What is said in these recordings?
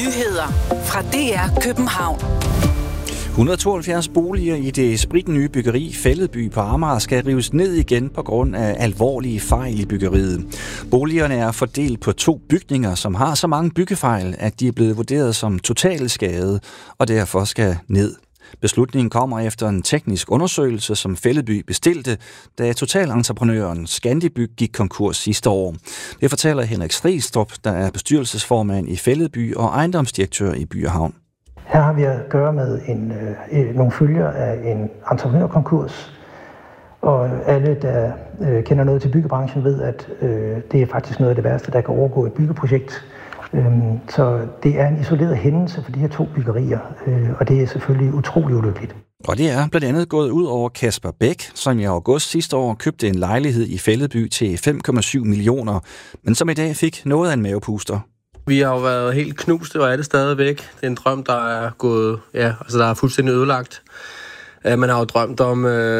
Nyheder fra DR København. 172 boliger i det spritnye byggeri Fælledby på Amager skal rives ned igen på grund af alvorlige fejl i byggeriet. Boligerne er fordelt på 2 bygninger, som har så mange byggefejl, at de er blevet vurderet som totalskade og derfor skal ned. Beslutningen kommer efter en teknisk undersøgelse, som Fælledby bestilte, da totalentreprenøren Scandibyg gik konkurs sidste år. Det fortæller Henrik Stristrup, der er bestyrelsesformand i Fælledby og ejendomsdirektør i By & Havn. Her har vi at gøre med nogle følger af en entreprenørkonkurs, og alle, der kender noget til byggebranchen, ved, at det er faktisk noget af det værste, der kan overgå et byggeprojekt. Så det er en isoleret hændelse for de her 2 byggerier, og det er selvfølgelig utrolig ulykkeligt. Og det er blandt andet gået ud over Kasper Bæk, som i august sidste år købte en lejlighed i Fælledby til 5,7 millioner, men som i dag fik noget af en mavepuster. Vi har jo været helt knuste, og er det stadigvæk. Det er en drøm, der er gået, der er fuldstændig ødelagt. Man har jo drømt om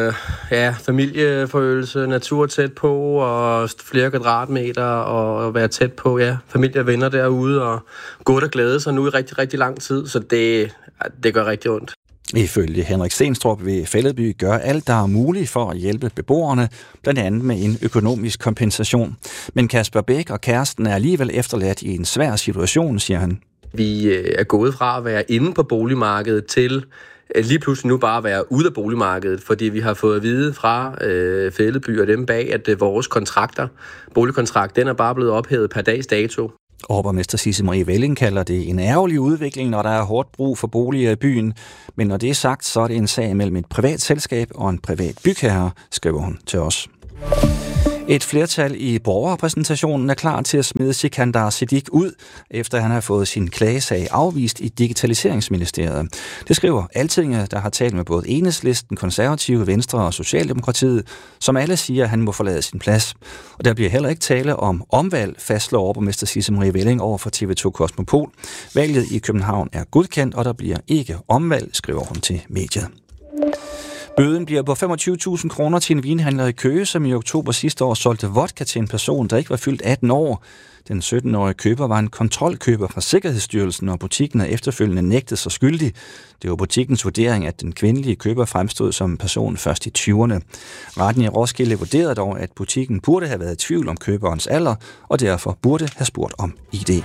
familieforøgelse, natur tæt på, og flere kvadratmeter, og være tæt på familie og venner derude, og gå og glæde sig nu i rigtig, rigtig lang tid, så det gør rigtig ondt. Ifølge Henrik Stenstrup vil Fælledby gøre alt, der er muligt for at hjælpe beboerne, blandt andet med en økonomisk kompensation. Men Kasper Bæk og kæresten er alligevel efterladt i en svær situation, siger han. Vi er gået fra at være inde på boligmarkedet til lige pludselig nu bare være ude af boligmarkedet, fordi vi har fået at vide fra Fælledby og dem bag, at vores boligkontrakt, den er bare blevet ophævet per dags dato. Overborgmester Sisse Marie Velling kalder det en ærgerlig udvikling, når der er hårdt brug for boliger i byen. Men når det er sagt, så er det en sag mellem et privat selskab og en privat bygherre, skriver hun til os. Et flertal i borgerrepræsentationen er klar til at smide Sikandar Siddique ud, efter han har fået sin klagesag afvist i Digitaliseringsministeriet. Det skriver Altinget, der har talt med både Enhedslisten, Konservative, Venstre og Socialdemokratiet, som alle siger, at han må forlade sin plads. Og der bliver heller ikke tale om omvalg, fastslår overborgmester Sisse Marie Velling over for TV2 Kosmopol. Valget i København er godkendt, og der bliver ikke omvalg, skriver hun til mediet. Bøden bliver på 25.000 kroner til en vinhandler i Køge, som i oktober sidste år solgte vodka til en person, der ikke var fyldt 18 år. Den 17-årige køber var en kontrolkøber fra Sikkerhedsstyrelsen, og butikken er efterfølgende nægtet sig skyldig. Det var butikkens vurdering, at den kvindelige køber fremstod som person først i 20'erne. Retten i Roskilde vurderede dog, at butikken burde have været i tvivl om køberens alder, og derfor burde have spurgt om ID.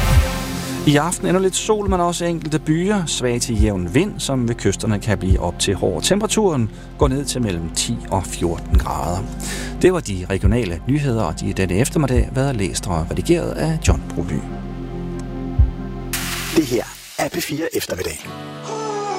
I aften endnu lidt sol, men også enkelte byer, svag til jævn vind, som ved kysterne kan blive op til hård. Temperaturen går ned til mellem 10 og 14 grader. Det var de regionale nyheder, og de denne eftermiddag været læst og redigeret af John Broby. Det her er P4 Eftermiddag.